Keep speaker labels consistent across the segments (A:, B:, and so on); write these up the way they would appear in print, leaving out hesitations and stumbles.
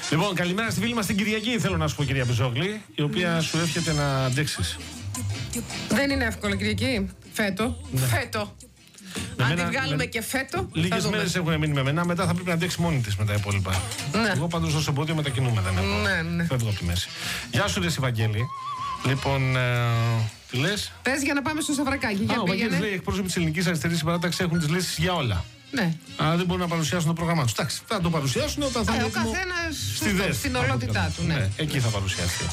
A: Λοιπόν, καλημέρα στη φίλη μας την Κυριακή, θέλω να σου πω, κυρία Μπιζόγλη, η οποία σου εύχεται να αντέξεις.
B: Δεν είναι εύκολο, Κυριακή. Φέτο.
A: Ναι.
B: Φέτο. Αν τη βγάλουμε και φέτο.
A: Λίγες μέρες έχουν μείνει με μένα, μετά θα πρέπει να αντέξει μόνη της με τα υπόλοιπα.
B: Ναι.
A: Εγώ πάντως ως εμπόδιο μετακινούμε, δεν έχω.
B: Ναι.
A: Φεύγω από τη μέση. Γεια σου, ρε Βαγγέλη. Λοιπόν, τι λες?
B: Πες για να πάμε στο Σαβρακάκι. Για
A: ο Βαγγέλης λέει: εκπρόσωποι της Ελληνικής Αριστερής Συμπαράταξης έχουν τις λύσεις για όλα. Ναι. Αλλά δεν μπορούν να παρουσιάσουν το πρόγραμμά τους. Εντάξει, θα το παρουσιάσουν όταν θα είναι.
B: Ο καθένας
A: στη ΔΕΣ.
B: στην ολότητά του. Ναι.
A: Εκεί θα παρουσιαστεί.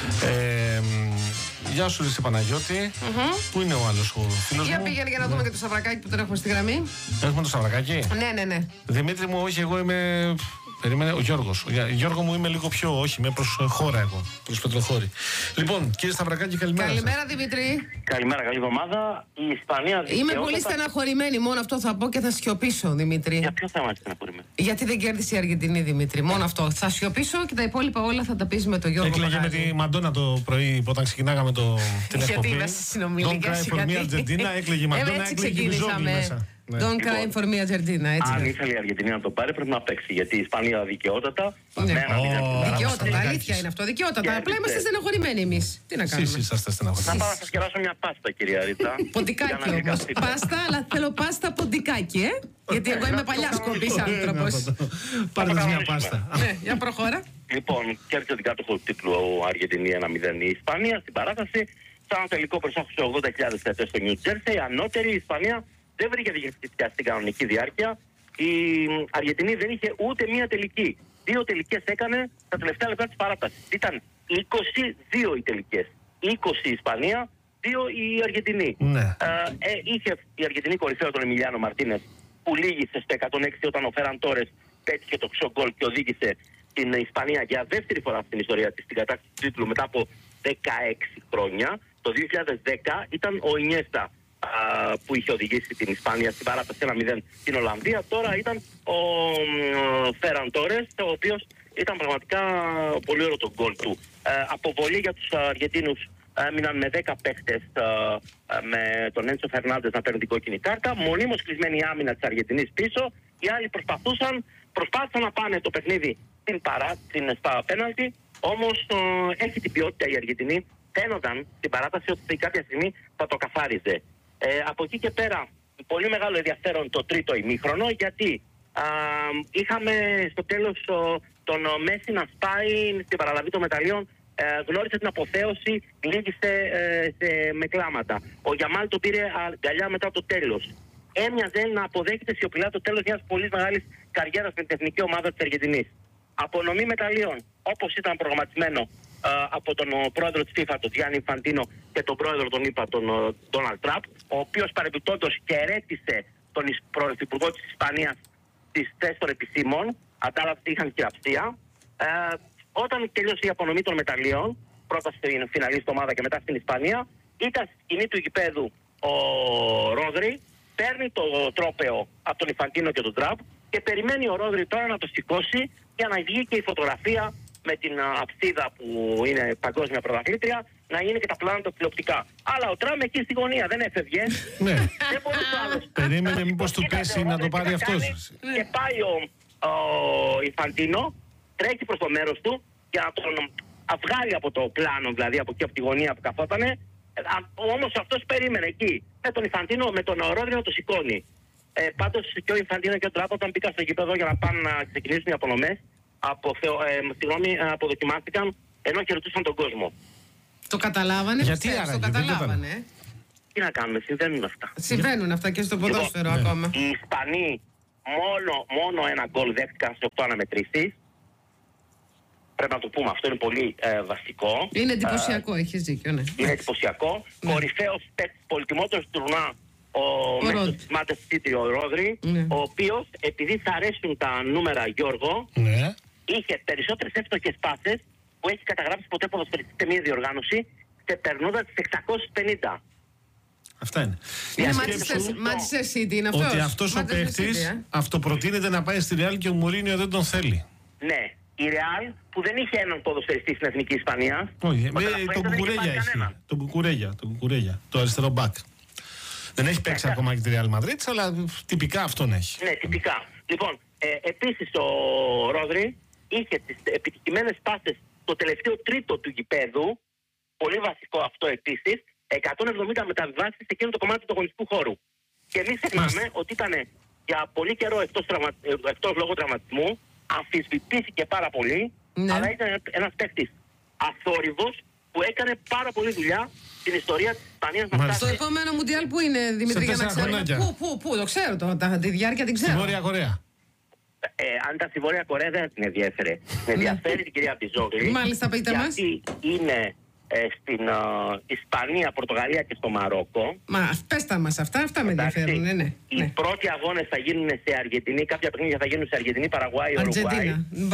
A: Γεια σου, Ρίση Παναγιώτη. Πού είναι ο άλλος ο φίλος μου?
B: Για πήγαινε για να δούμε και το Σαβρακάκι που τον έχουμε στη γραμμή.
A: Έχουμε το Σαβρακάκι.
B: Ναι.
A: Δημήτρη μου, όχι, εγώ είμαι. Περίμενε, ο Γιώργος. Γιώργο μου, είμαι λίγο πιο. Όχι, είμαι προς χώρα εγώ. Προς Πετροχώρη. Λοιπόν, κύριε Σταυρακάκη, καλημέρα.
B: Καλημέρα, Δημήτρη.
C: Καλημέρα, καλή εβδομάδα. Η Ισπανία
B: Είμαι πολύ στεναχωρημένη. Μόνο αυτό θα πω και θα σιωπήσω, Δημήτρη.
C: Για ποιο θέμα είσαι στεναχωρημένη?
B: Γιατί δεν κέρδισε η Αργεντινή, Δημήτρη. Μόνο αυτό. Θα σιωπήσω και τα υπόλοιπα όλα θα τα πει με τον Γιώργο.
A: Έκλαιγε με τη Μαντόνα το πρωί όταν ξεκινάγαμε την εκπομπή.
B: Γιατί είμαστε συνομιλικές.
A: Don't cry for me, Argentina. Έκλαιγε η Μαντόνα, έκλαιγε η Μπιζόγλη μέσα.
B: Don't cry for me, Argentina.
C: Αν ήθελε η Αργεντινή να το πάρει, πρέπει να παίξει. Γιατί η Ισπανία δικαιότατα.
B: Δικαιότατα, αλήθεια είναι αυτό. Δικαιότατα. Απλά είμαστε στεναχωρημένοι εμείς. Τι να κάνουμε.
A: Εσείς είσαστε στεναχωρημένοι.
C: Να πάω να σας κεράσω μια πάστα, κυρία Ρίτα.
B: Ποντικάκι όμως. Πάστα, αλλά θέλω πάστα ποντικάκι, Γιατί εγώ είμαι παλιά σκοπής άνθρωπος.
A: Πάρτε μια πάστα.
B: Ναι, για προχώρα.
C: Λοιπόν, κέρδισε την κάτοχο του τίτλου Αργεντινή 1-0 η Ισπανία στην παράταση. Σαν τελικό προσάχουσε 80.000 θέτες στο Νιου Τζέρσεϊ. Ανώτερη η Ισπανία δεν βρήκε διεκδικητικά στην κανονική διάρκεια. Η Αργεντινή δεν είχε ούτε μία τελική. 2 τελικές έκανε τα τελευταία λεπτά της παράτασης. Ήταν 22 οι τελικές. 20 η Ισπανία, 2 η Αργεντινή.
A: Ναι.
C: Είχε η Αργεντινή κορυφαίο τον Εμιλιάνο Μαρτίνες που λύγησε στο 106 όταν ο Φέραν Τόρες πέτυχε το ξογκόλ και οδήγησε την Ισπανία για δεύτερη φορά στην ιστορία της στην κατάκτηση του τίτλου μετά από 16 χρόνια. Το 2010 ήταν ο Ινιέστα που είχε οδηγήσει την Ισπανία στην παράταση 1-0 στην Ολλανδία. Τώρα ήταν ο Φέραν Τόρες, ο οποίος ήταν πραγματικά πολύ ωραίο το γκολ του. Αποβολή για τους Αργεντίνους, έμειναν με 10 παίχτες με τον Έντσο Φερνάντες να παίρνουν την κόκκινη κάρτα. Μονίμως κλεισμένη η άμυνα της Αργεντινής πίσω. Οι άλλοι προσπάθησαν να πάνε το παιχνίδι στα πέναλτι. Όμως έχει την ποιότητα η Αργεντινή. Φαίνονταν στην παράταση ότι κάποια στιγμή θα το καθάριζε. Από εκεί και πέρα πολύ μεγάλο ενδιαφέρον το τρίτο ημίχρονο, γιατί είχαμε στο τέλος τον Μέση να σπάει στην παραλαβή των μεταλλίων. Γνώρισε την αποθέωση, λύγησε με κλάματα. Ο Γιαμάλ το πήρε αγκαλιά μετά το τέλος. Έμοιαζε να αποδέχεται σιωπηλά το τέλος μιας πολύ μεγάλης καριέρας με την εθνική ομάδα της Αργεντινής. Απονομή μεταλλίων, όπως ήταν προγραμματισμένο από τον πρόεδρο της FIFA, τον Γιάννη Ινφαντίνο, και τον πρόεδρο τον ΗΠΑ, τον Ντόναλντ Τραμπ, ο οποίος παρεμπιπτόντως χαιρέτησε τον πρωθυπουργό της Ισπανίας στις θέσεις των επισήμων, αντάλλαγμα είχαν χειραψία. Όταν τελείωσε η απονομή των μεταλλίων, πρώτα στην φιναλίστη ομάδα και μετά στην Ισπανία, ήταν στη σκηνή του γηπέδου ο Ρόδρι, παίρνει το τρόπαιο από τον Ινφαντίνο και τον Τραμπ και περιμένει ο Ρόδρι τώρα να το σηκώσει για να βγει και η φωτογραφία με την αψίδα που είναι παγκόσμια πρωταθλήτρια, να είναι και τα πλάνα τα τηλεοπτικά. Αλλά ο Τραμπ εκεί στη γωνία δεν έφευγε.
A: Ναι.
C: Δεν μπορούσε άλλος.
A: Περίμενε μήπως του πέσει να το πάρει αυτός.
C: Και πάει ο Ινφαντίνο, τρέχει προς το μέρος του για να τον βγάλει από το πλάνο, δηλαδή από εκεί από τη γωνία που καθότανε. Όμως αυτός περίμενε εκεί με τον Ινφαντίνο, με τον Ρόδρι να το σηκώνει. Πάντως και ο Ινφαντίνο και ο Τραμπ όταν μπήκαν στο γήπεδο για να πάνε να ξεκινήσουν οι απονομές, αποδοκιμάστηκαν ενώ χαιρετούσαν τον κόσμο.
B: Το καταλάβανε,
A: γιατί
B: το καταλάβανε.
C: Τι να κάνουμε, συμβαίνουν αυτά.
B: Συμβαίνουν αυτά και στο ποδόσφαιρο ακόμα.
C: Οι Ισπανοί μόνο ένα γκολ δέχτηκαν σε 8 αναμετρήσεις. Πρέπει να το πούμε, αυτό είναι πολύ βασικό.
B: Είναι εντυπωσιακό, έχεις δίκιο, ναι.
C: Είναι εντυπωσιακό.
B: Ναι.
C: Κορυφαίος παίκτης, πολυτιμότερος τουρνά, ο Manchester City, ο Ρόδρι,
B: ναι.
C: ο οποίος, επειδή θα αρέσουν τα νούμερα, Γιώργο,
A: ναι,
C: είχε περισσότερες εύστοχες πάσες που έχει καταγράψει ποτέ ποδοσφαιριστής σε μία διοργάνωση, περνώντας τις 650.
A: Αυτά είναι.
B: Είναι Manchester City, είναι αυτός.
A: Ότι αυτός ο παίκτης αυτοπροτείνεται να πάει στη Real και ο Μουρίνιο δεν τον θέλει.
C: Ναι. Η Real που δεν είχε έναν ποδοσφαιριστή στην εθνική Ισπανία.
A: Όχι, τον Κουκουρέγια έχει. Τον Κουκουρέγια, το αριστερό μπακ. Δεν έχει παίξει ακόμα και τη Real Madrid, αλλά τυπικά αυτόν έχει.
C: Ναι, τυπικά. Λοιπόν, επίσης ο Ρόδρι είχε τις επιτυχημένες πάσες στο τελευταίο τρίτο του γηπέδου, πολύ βασικό αυτό επίσης, 170 μεταβιβάσεις σε εκείνο το κομμάτι του αγωνιστικού χώρου. Και μην ξεχνάμε ότι ήταν για πολύ καιρό εκτός λόγω τραυματισμού, αμφισβητήθηκε πάρα πολύ, αλλά ήταν ένας παίκτης αθόρυβος που έκανε πάρα πολλή δουλειά στην ιστορία της Ισπανίας.
B: Στο επόμενο Μουντιάλ που είναι, Δημήτρη, για να ξέρουμε. Πού, το ξέρω, τη διάρκεια την ξέρω.
A: Στη Βόρεια Κορέα.
C: Αν ήταν στη Βόρεια Κορέα δεν την ενδιαφέρει. Την ενδιαφέρει την κυρία Μπιζόγλη.
B: Μάλιστα, πείτε μας.
C: Γιατί είναι στην Ισπανία, Πορτογαλία και στο Μαρόκο.
B: Μα πες τα μας αυτά με ενδιαφέρουν. Ναι.
C: Οι πρώτοι αγώνες θα γίνουν σε Αργεντινή, κάποια παιχνίδια θα γίνουν σε Αργεντινή, Παραγουάη, Ουρουγουάη.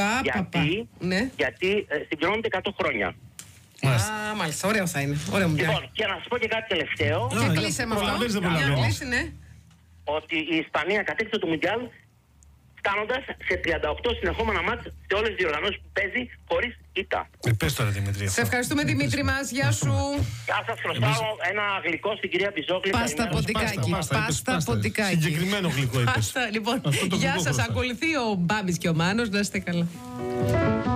C: Γιατί συμπληρώνονται 100 χρόνια.
B: Μάλιστα, ωραίο θα είναι.
C: Λοιπόν, και να σας πω και κάτι τελευταίο.
B: Και κλείσε με αυτό.
C: Ότι η Ισπανία κατέκτησε το Μουντιάλ φτάνοντας σε 38 συνεχόμενα μάτς σε όλες τις διοργανώσεις που παίζει χωρίς ήττα.
A: Πες τώρα, Δημήτρη.
B: Σε ευχαριστούμε, Δημήτρη μας. Γεια σου.
C: Γεια σας, χρωστάω ένα γλυκό στην κυρία Μπιζόγλη.
B: Πάστα ποντικάκι. Πάστα ποντικάκι.
A: Συγκεκριμένο γλυκό είπες.
B: Λοιπόν, γεια σας. Ακολουθεί ο Μπάμπης και ο Μάνος. Να είστε καλά.